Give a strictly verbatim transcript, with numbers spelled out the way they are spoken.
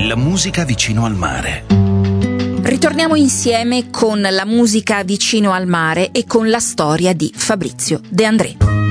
La musica vicino al mare. Ritorniamo insieme con la musica vicino al mare e con la storia di Fabrizio De André.